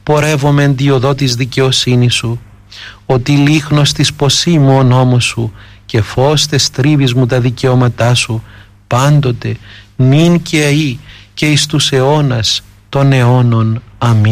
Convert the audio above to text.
πορεύομαι εν τη οδό της δικαιοσύνης σου, ότι λίχνος της ποσή μου ο νόμος σου και φως τες τρίβεις μου τα δικαιώματά σου, πάντοτε νυν και αεί και εις τους αιώνας των αιώνων. Αμήν.